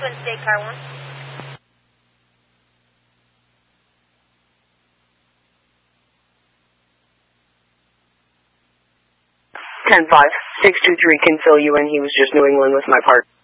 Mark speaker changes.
Speaker 1: Twin State Car 1.
Speaker 2: 10-5, 623 can fill you in. He was just New England with my part.